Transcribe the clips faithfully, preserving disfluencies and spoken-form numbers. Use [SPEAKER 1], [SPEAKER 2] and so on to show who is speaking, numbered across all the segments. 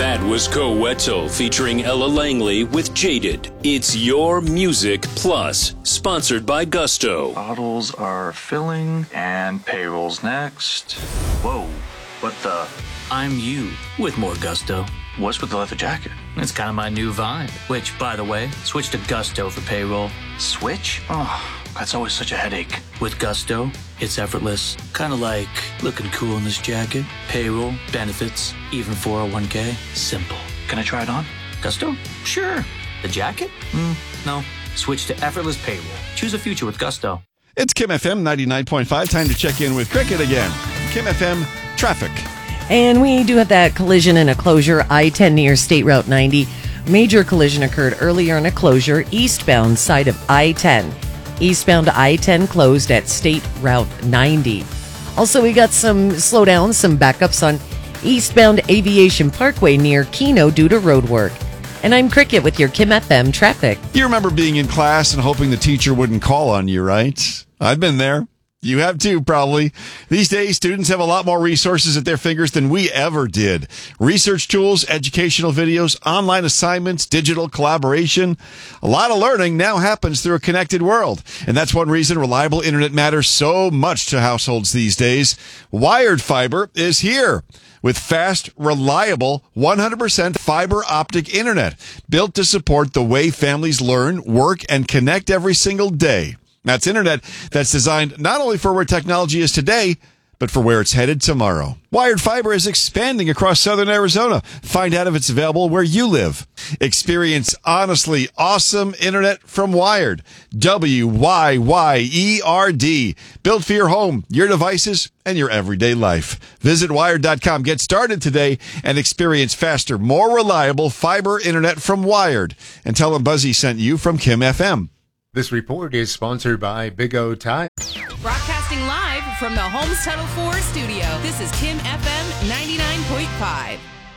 [SPEAKER 1] That was Coeto featuring Ella Langley with Jaded. It's Your Music Plus, sponsored by Gusto.
[SPEAKER 2] Bottles are filling and payroll's next. Whoa, what the?
[SPEAKER 3] I'm you with more Gusto.
[SPEAKER 2] What's with the leather jacket?
[SPEAKER 3] It's kind of my new vibe. Which, by the way, switch to Gusto for payroll.
[SPEAKER 2] Switch? Oh, that's always such a headache.
[SPEAKER 3] With Gusto, it's effortless. Kind of like looking cool in this jacket. Payroll, benefits, even four oh one k. Simple.
[SPEAKER 2] Can I try it on?
[SPEAKER 3] Gusto? Sure. The jacket? Mm, no. Switch to effortless payroll. Choose a future with Gusto.
[SPEAKER 4] It's Kim F M ninety-nine point five. Time to check in with Cricket again. Kim F M traffic.
[SPEAKER 5] And we do have that collision and a closure, I ten near State Route ninety. Major collision occurred earlier in a closure, eastbound side of I ten. Eastbound I ten closed at State Route ninety. Also, we got some slowdowns, some backups on eastbound Aviation Parkway near Keno due to road work. And I'm Cricket with your Kim F M traffic.
[SPEAKER 4] You remember being in class and hoping the teacher wouldn't call on you, right? I've been there. You have too, probably. These days, students have a lot more resources at their fingers than we ever did. Research tools, educational videos, online assignments, digital collaboration. A lot of learning now happens through a connected world. And that's one reason reliable internet matters so much to households these days. Wired Fiber is here with fast, reliable, one hundred percent fiber optic internet built to support the way families learn, work, and connect every single day. That's internet that's designed not only for where technology is today, but for where it's headed tomorrow. Wired Fiber is expanding across southern Arizona. Find out if it's available where you live. Experience honestly awesome internet from Wired. W Y Y E R D. Built for your home, your devices, and your everyday life. Visit wired dot com. Get started today and experience faster, more reliable fiber internet from Wired. And tell them Buzzy sent you from Kim F M.
[SPEAKER 6] This report is sponsored by Big O Tire.
[SPEAKER 7] Broadcasting live from the Holmes Tuttle Ford studio, this is Kim F M ninety-nine point five.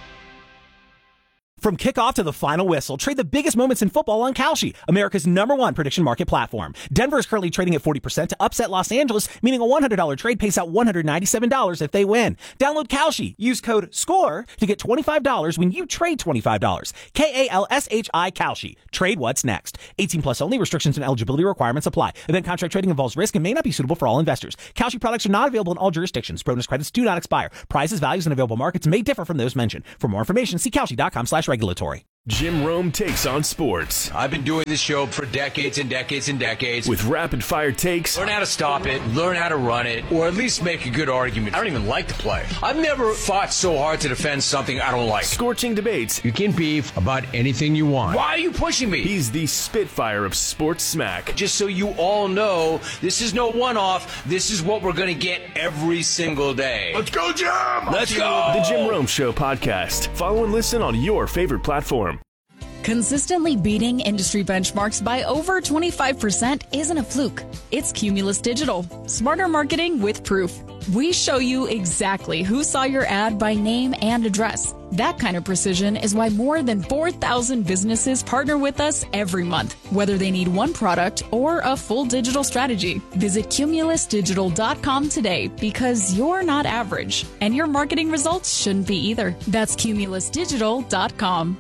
[SPEAKER 8] From kickoff to the final whistle, trade the biggest moments in football on Kalshi, America's number one prediction market platform. Denver is currently trading at forty percent to upset Los Angeles, meaning a one hundred dollars trade pays out one hundred ninety-seven dollars if they win. Download Kalshi. Use code SCORE to get twenty-five dollars when you trade twenty-five dollars. K A L S H I Kalshi. Trade what's next. eighteen plus only. Restrictions and eligibility requirements apply. Event contract trading involves risk and may not be suitable for all investors. Kalshi products are not available in all jurisdictions. Bonus credits do not expire. Prices, values, and available markets may differ from those mentioned. For more information, see Kalshi dot com slash regulatory.
[SPEAKER 9] Jim Rome takes on sports.
[SPEAKER 10] I've been doing this show for decades and decades and decades.
[SPEAKER 9] With rapid-fire takes.
[SPEAKER 10] Learn how to stop it, learn how to run it, or at least make a good argument. I don't even like the play. I've never fought so hard to defend something I don't like.
[SPEAKER 9] Scorching debates.
[SPEAKER 10] You can beef about anything you want. Why are you pushing me?
[SPEAKER 9] He's the Spitfire of sports smack.
[SPEAKER 10] Just so you all know, this is no one-off. This is what we're going to get every single day.
[SPEAKER 9] Let's go, Jim!
[SPEAKER 10] Let's go!
[SPEAKER 9] The Jim Rome Show podcast. Follow and listen on your favorite platform.
[SPEAKER 11] Consistently beating industry benchmarks by over twenty-five percent isn't a fluke. It's Cumulus Digital. Smarter marketing with proof. We show you exactly who saw your ad by name and address. That kind of precision is why more than four thousand businesses partner with us every month, whether they need one product or a full digital strategy. Visit cumulus digital dot com today because you're not average, and your marketing results shouldn't be either. That's cumulus digital dot com.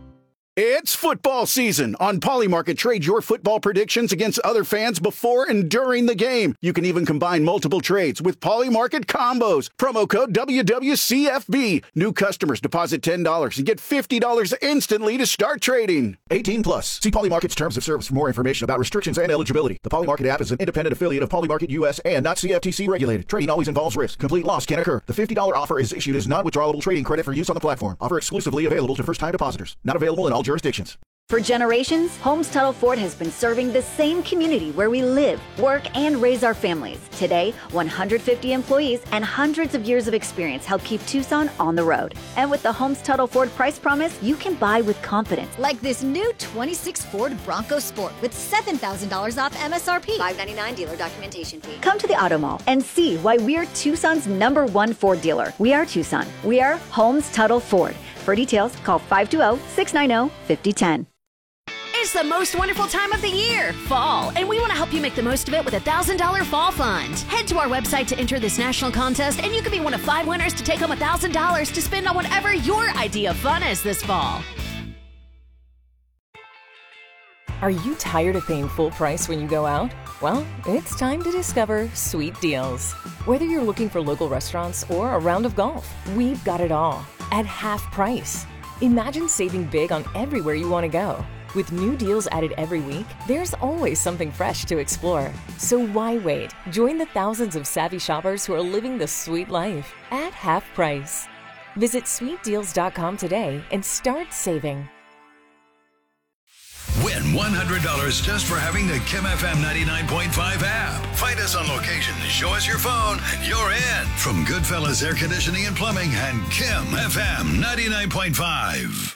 [SPEAKER 12] It's football season. On Polymarket, trade your football predictions against other fans before and during the game. You can even combine multiple trades with Polymarket combos. Promo code W W C F B. New customers deposit ten dollars and get fifty dollars instantly to start trading. eighteen plus. See Polymarket's terms of service for more information about restrictions and eligibility. The Polymarket app is an independent affiliate of Polymarket U S and not C F T C regulated. Trading always involves risk. Complete loss can occur. The fifty dollars offer is issued as non-withdrawable trading credit for use on the platform. Offer exclusively available to first-time depositors. Not available in all jurisdictions.
[SPEAKER 13] For generations, Holmes Tuttle Ford has been serving the same community where we live, work, and raise our families. Today, one hundred fifty employees and hundreds of years of experience help keep Tucson on the road. And with the Holmes Tuttle Ford price promise, you can buy with confidence.
[SPEAKER 14] Like this new twenty-six Ford Bronco Sport with seven thousand dollars off M S R P. five ninety-nine dealer documentation fee.
[SPEAKER 13] Come to the Auto Mall and see why we're Tucson's number one Ford dealer. We are Tucson. We are Holmes Tuttle Ford. For details, call five two zero, six nine zero, five zero one zero.
[SPEAKER 15] It's the most wonderful time of the year, fall, and we want to help you make the most of it with a one thousand dollars Fall Fund. Head to our website to enter this national contest, and you could be one of five winners to take home one thousand dollars to spend on whatever your idea of fun is this fall.
[SPEAKER 16] Are you tired of paying full price when you go out? Well, it's time to discover Sweet Deals. Whether you're looking for local restaurants or a round of golf, we've got it all at half price. Imagine saving big on everywhere you want to go. With new deals added every week, there's always something fresh to explore. So why wait? Join the thousands of savvy shoppers who are living the sweet life at half price. Visit sweet deals dot com today and start saving.
[SPEAKER 17] Win one hundred dollars just for having the Kim F M ninety-nine point five app. Find us on location, show us your phone, and you're in. From Goodfellas Air Conditioning and Plumbing and Kim F M ninety-nine point five.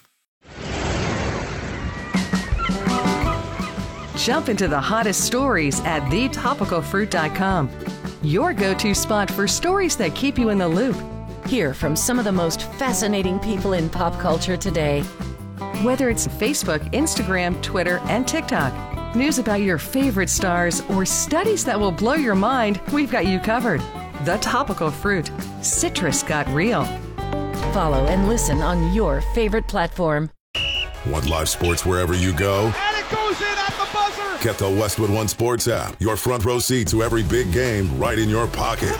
[SPEAKER 18] Jump into the hottest stories at the topical fruit dot com. Your go-to spot for stories that keep you in the loop.
[SPEAKER 5] Hear from some of the most fascinating people in pop culture today.
[SPEAKER 18] Whether it's Facebook, Instagram, Twitter, and TikTok, news about your favorite stars, or studies that will blow your mind, we've got you covered. The Topical Fruit. Citrus got real.
[SPEAKER 5] Follow and listen on your favorite platform.
[SPEAKER 19] Want live sports wherever you go?
[SPEAKER 20] And it goes in at the buzzer!
[SPEAKER 19] Get the Westwood One Sports app. Your front row seat to every big game right in your pocket.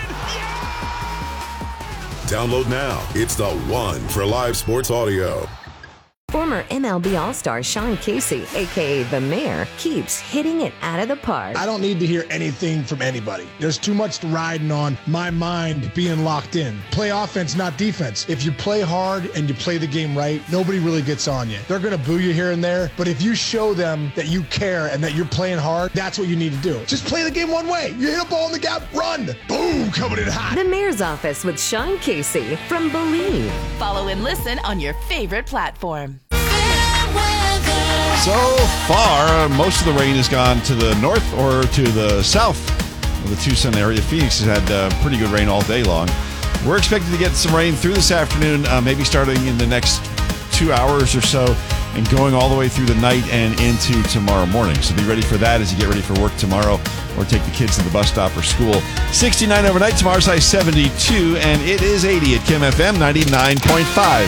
[SPEAKER 19] Download now. It's the one for live sports audio.
[SPEAKER 21] Former M L B All-Star Sean Casey, a k a. The Mayor, keeps hitting it out of the park.
[SPEAKER 22] I don't need to hear anything from anybody. There's too much riding on my mind being locked in. Play offense, not defense. If you play hard and you play the game right, nobody really gets on you. They're going to boo you here and there, but if you show them that you care and that you're playing hard, that's what you need to do. Just play the game one way. You hit a ball in the gap, run. Boom, coming in hot.
[SPEAKER 21] The Mayor's Office with Sean Casey from Believe.
[SPEAKER 7] Follow and listen on your favorite platform.
[SPEAKER 4] So far, most of the rain has gone to the north or to the south of the Tucson area. Phoenix has had uh, pretty good rain all day long. We're expected to get some rain through this afternoon, uh, maybe starting in the next two hours or so, and going all the way through the night and into tomorrow morning. So be ready for that as you get ready for work tomorrow or take the kids to the bus stop or school. sixty-nine overnight, tomorrow's high seventy-two, and it is eighty at Kim F M ninety-nine point five.